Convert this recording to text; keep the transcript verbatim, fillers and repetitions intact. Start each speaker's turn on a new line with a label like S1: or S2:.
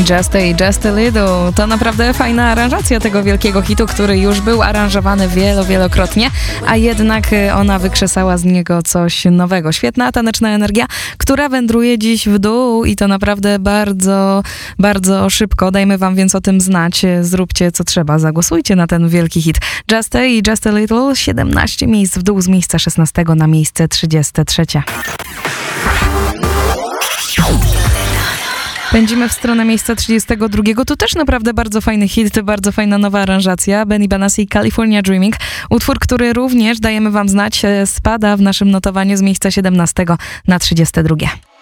S1: Just a, Just a Little. To naprawdę fajna aranżacja tego wielkiego hitu, który już był aranżowany wielo, wielokrotnie, a jednak ona wykrzesała z niego coś nowego. Świetna, taneczna energia, która wędruje dziś w dół i to naprawdę bardzo, bardzo szybko. Dajmy wam więc o tym znać. Zróbcie co trzeba. Zagłosujcie na ten wielki hit. Just a i Just a Little. siedemnaście miejsc w dół z miejsca szesnastego na miejsce trzydzieste trzecie. Pędzimy w stronę miejsca trzydziestego drugiego. To też naprawdę bardzo fajny hit, bardzo fajna nowa aranżacja. Benny Benassi, California Dreaming. Utwór, który również, dajemy wam znać, spada w naszym notowaniu z miejsca siedemnastego na trzydzieste drugie.